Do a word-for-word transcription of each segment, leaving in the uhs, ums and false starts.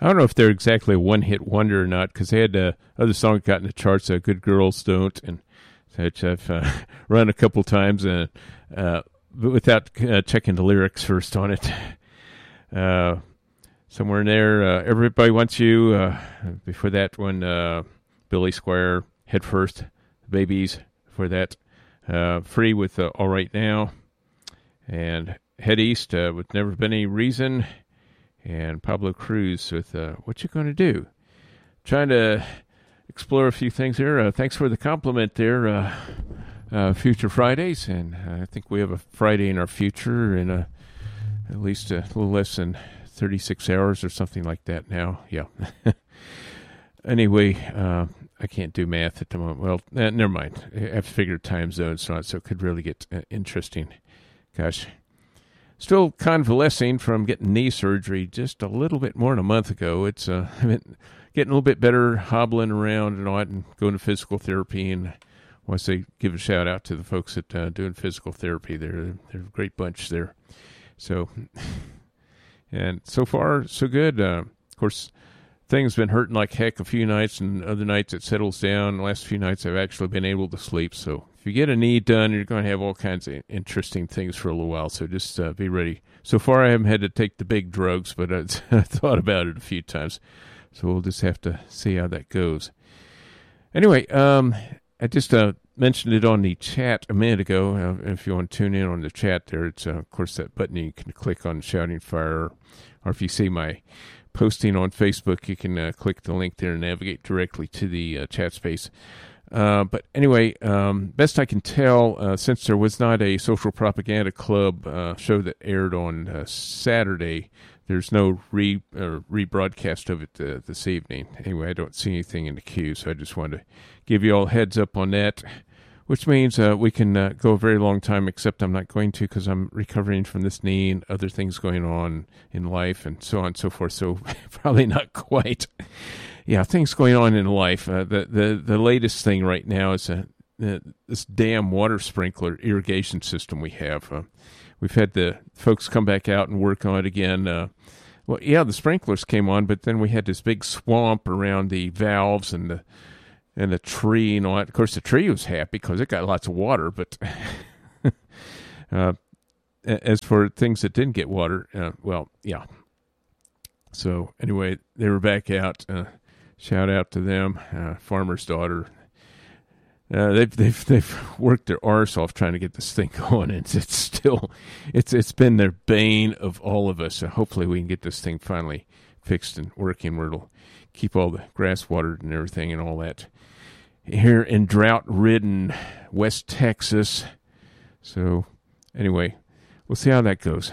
I don't know if they're exactly a one-hit wonder or not, because they had uh, other songs got in the charts, uh, Good Girls Don't, and such. I've uh, run a couple times uh, uh, without uh, checking the lyrics first on it. Uh, somewhere in there, uh, Everybody Wants You. Uh, before that one, uh, Billy Squire, Head First, The Babies. Before that, uh, Free with uh, All Right Now. And Head East uh, with Never Been Any Reason. And Pablo Cruz with uh, What You Gonna Do? Trying to explore a few things there. Uh, thanks for the compliment there, uh, uh, Future Fridays. And uh, I think we have a Friday in our future in a, at least a little less than thirty-six hours or something like that now. Yeah. Anyway, uh, I can't do math at the moment. Well, uh, never mind. I've figured time zones, so it could really get uh, interesting. Gosh. Still convalescing from getting knee surgery just a little bit more than a month ago. It's uh, getting a little bit better, hobbling around and all that, and going to physical therapy. And I want to say, give a shout out to the folks that uh, doing physical therapy. They're they're a great bunch there. So, and so far so good. Uh, of course, things been hurting like heck a few nights, and other nights it settles down. The last few nights I've actually been able to sleep. So if you get a knee done, you're going to have all kinds of interesting things for a little while. So just uh, be ready. So far I haven't had to take the big drugs, but I thought about it a few times. So we'll just have to see how that goes. Anyway, um, I just uh, mentioned it on the chat a minute ago. Uh, if you want to tune in on the chat there, it's, uh, of course, that button you can click on Shouting Fire. Or if you see my posting on Facebook, you can uh, click the link there and navigate directly to the uh, chat space. Uh, but anyway, um, best I can tell, uh, since there was not a Social Propaganda Club uh, show that aired on uh, Saturday, there's no re uh, rebroadcast of it uh, this evening. Anyway, I don't see anything in the queue, so I just wanted to give you all heads up on that, which means uh, we can uh, go a very long time, except I'm not going to because I'm recovering from this knee and other things going on in life and so on and so forth, so probably not quite. Yeah, things going on in life. Uh, the, the, the latest thing right now is uh, uh, this damn water sprinkler irrigation system we have. Uh, we've had the folks come back out and work on it again. Uh, well, yeah, the sprinklers came on, but then we had this big swamp around the valves and the and the tree and all that. Of course, the tree was happy because it got lots of water, but uh, as for things that didn't get water, uh, well, yeah. So anyway, they were back out. Uh, shout out to them, uh, farmer's daughter. Uh, they've they've they've worked their arse off trying to get this thing going, and it's still it's it's been their bane of all of us. So hopefully, we can get this thing finally fixed and working, where it'll keep all the grass watered and everything and all that here in drought-ridden West Texas. So anyway, we'll see how that goes.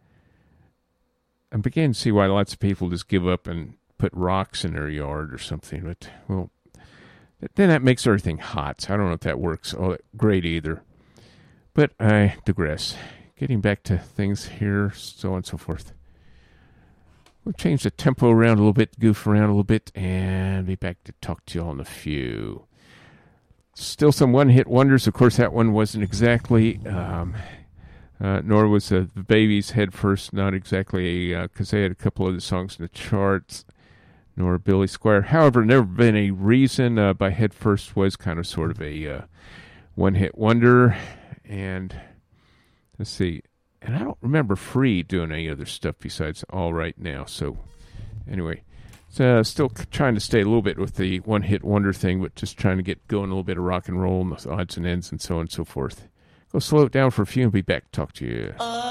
I'm beginning to see why lots of people just give up and put rocks in their yard or something, but well. Then that makes everything hot, so I don't know if that works all that great either. But I digress. Getting back to things here, so on and so forth. We'll change the tempo around a little bit, goof around a little bit, and be back to talk to you all in a few. Still some one-hit wonders. Of course, that one wasn't exactly, um, uh, nor was uh, the Babies Head First, not exactly, because uh, they had a couple other songs in the charts. Nor Billy Squire. However, Never Been a Reason uh, by Head First was kind of sort of a uh, one-hit wonder. And let's see. And I don't remember Free doing any other stuff besides All Right Now. So anyway, so, uh, still trying to stay a little bit with the one-hit wonder thing, but just trying to get going a little bit of rock and roll and the odds and ends and so on and so forth. Go slow it down for a few and be back to talk to you. Uh.